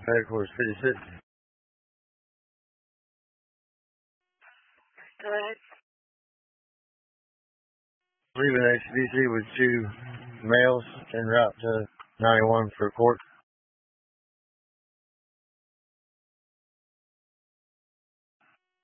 Headquarters 56. Go ahead. Leaving HBC with 2 males en route to 91 for court.